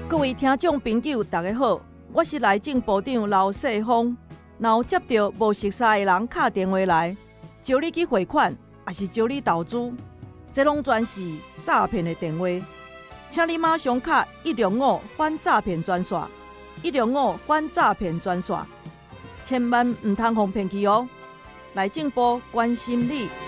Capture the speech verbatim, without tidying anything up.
各位听众朋友，大家好，我是内政部长刘世芳。若有接到无熟悉的人打电话来，招你去汇款，还是招你投资，这拢全是诈骗的电话。请你马上打一六五反诈骗专线，一六五反诈骗专线，千万唔通互骗去哦。内政部关心你。